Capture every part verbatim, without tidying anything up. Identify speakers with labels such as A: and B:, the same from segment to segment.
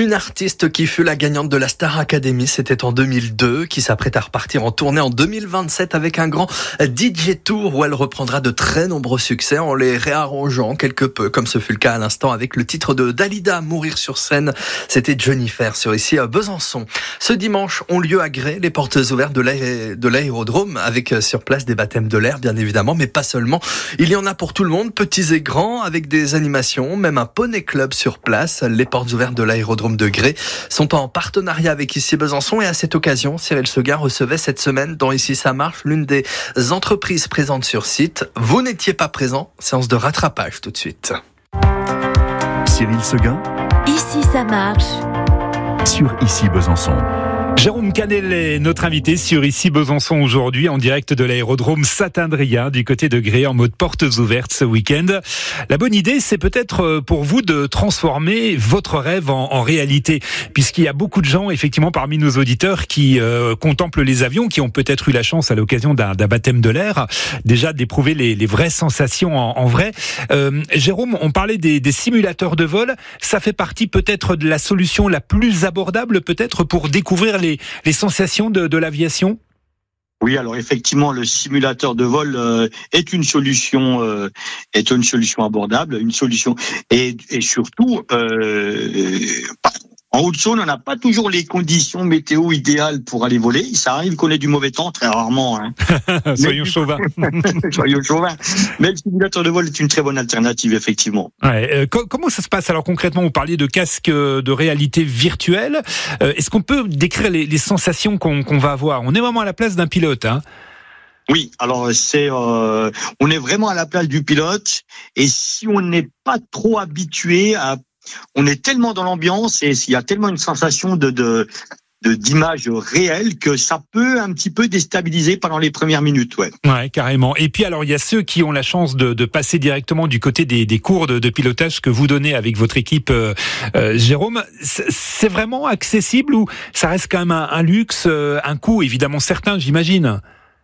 A: Une artiste qui fut la gagnante de la Star Academy, c'était en deux mille deux, qui s'apprête à repartir en tournée en deux mille vingt-sept avec un grand D J Tour où elle reprendra de très nombreux succès en les réarrangeant quelque peu, comme ce fut le cas à l'instant avec le titre de Dalida, Mourir sur scène. C'était Jennifer sur ici à Besançon. Ce dimanche ont lieu à Gré les portes ouvertes de, l'aé- de l'aérodrome avec sur place des baptêmes de l'air, bien évidemment, mais pas seulement. Il y en a pour tout le monde, petits et grands, avec des animations, même un poney club sur place. Les portes ouvertes de l'aérodrome de Gré sont en partenariat avec Ici Besançon et à cette occasion, Cyril Seguin recevait cette semaine dans Ici ça marche l'une des entreprises présentes sur site. Vous n'étiez pas présent, séance de rattrapage tout de suite.
B: Cyril Seguin,
C: Ici ça marche
B: sur Ici Besançon.
D: Jérôme Canel est notre invité sur Ici Besançon aujourd'hui en direct de l'aérodrome Saint-Adrien du côté de Gré en mode portes ouvertes ce week-end. La bonne idée, c'est peut-être pour vous de transformer votre rêve en, en réalité, puisqu'il y a beaucoup de gens effectivement parmi nos auditeurs qui euh, contemplent les avions, qui ont peut-être eu la chance à l'occasion d'un, d'un baptême de l'air déjà d'éprouver les, les vraies sensations en, en vrai. Euh, Jérôme, on parlait des, des simulateurs de vol. Ça fait partie peut-être de la solution la plus abordable peut-être pour découvrir les Les, les sensations de, de l'aviation ?
E: Oui, alors effectivement, le simulateur de vol euh, est une solution, euh, est une solution abordable, une solution et, et surtout, euh, en Haute-Saône, on n'a pas toujours les conditions météo idéales pour aller voler. Ça arrive qu'on ait du mauvais temps, très rarement. Hein.
D: Soyons chauvins.
E: Soyons chauvins. Mais le simulateur de vol est une très bonne alternative, effectivement.
D: Ouais, euh, co- comment ça se passe alors concrètement ? Vous parliez de casque de réalité virtuelle. Euh, est-ce qu'on peut décrire les, les sensations qu'on, qu'on va avoir ? On est vraiment à la place d'un pilote, hein ?
E: Oui, alors c'est, euh, on est vraiment à la place du pilote. Et si on n'est pas trop habitué à on est tellement dans l'ambiance et il y a tellement une sensation de, de, de d'image réelle que ça peut un petit peu déstabiliser pendant les premières minutes, ouais.
D: Ouais, carrément. Et puis alors il y a ceux qui ont la chance de, de passer directement du côté des, des cours de, de pilotage que vous donnez avec votre équipe, euh, euh, Jérôme. C'est, c'est vraiment accessible ou ça reste quand même un, un luxe, euh, un coût évidemment certain, j'imagine.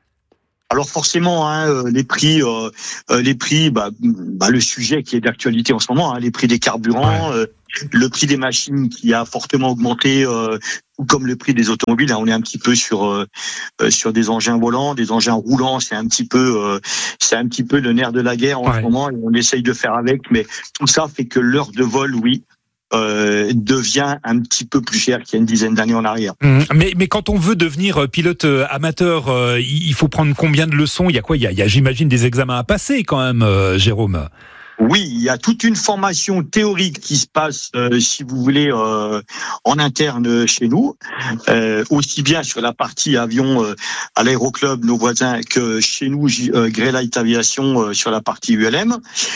E: Alors forcément, hein, les prix, euh, les prix, bah, bah, le sujet qui est d'actualité en ce moment, hein, les prix des carburants, ouais. euh, le prix des machines qui a fortement augmenté, euh, comme le prix des automobiles. Hein, on est un petit peu sur euh, sur des engins volants, des engins roulants. C'est un petit peu, euh, c'est un petit peu le nerf de la guerre en ouais. ce moment. Et on essaye de faire avec, mais tout ça fait que l'heure de vol, oui. Euh, devient un petit peu plus cher qu'il y a une dizaine d'années en arrière.
D: Mmh, mais, mais quand on veut devenir pilote amateur, euh, il faut prendre combien de leçons ? Il y a quoi ? Il y a, il y a, j'imagine, des examens à passer quand même, euh, Jérôme.
E: Oui, il y a toute une formation théorique qui se passe, euh, si vous voulez, euh, en interne chez nous, euh, aussi bien sur la partie avion euh, à l'aéroclub, nos voisins, que chez nous, euh, Gré Light Aviation, euh, sur la partie U L M.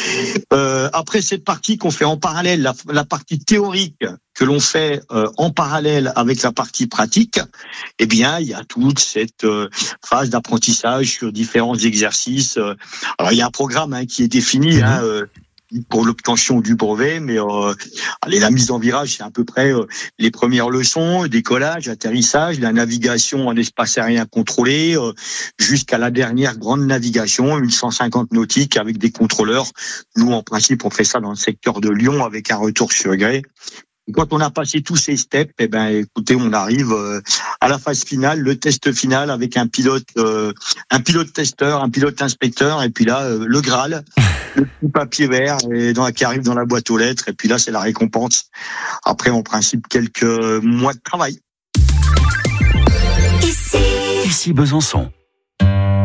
E: Euh, après cette partie qu'on fait en parallèle, la, la partie théorique que l'on fait euh, en parallèle avec la partie pratique, eh bien, il y a toute cette euh, phase d'apprentissage sur différents exercices. Euh, alors, il y a un programme hein, qui est défini, mmh. hein, euh, pour l'obtention du brevet, mais euh, allez, la mise en virage, c'est à peu près euh, les premières leçons, décollage, atterrissage, la navigation en espace aérien contrôlé, euh, jusqu'à la dernière grande navigation, une cent cinquante nautiques avec des contrôleurs. Nous, en principe, on fait ça dans le secteur de Lyon avec un retour sur Gré. Quand on a passé tous ces steps, eh ben, écoutez, on arrive euh, à la phase finale, le test final avec un pilote, euh, un pilote testeur, un pilote inspecteur, et puis là, euh, le Graal, le petit papier vert et dans, qui arrive dans la boîte aux lettres, et puis là, c'est la récompense. Après, en principe, quelques mois de travail.
B: Ici, Ici Besançon.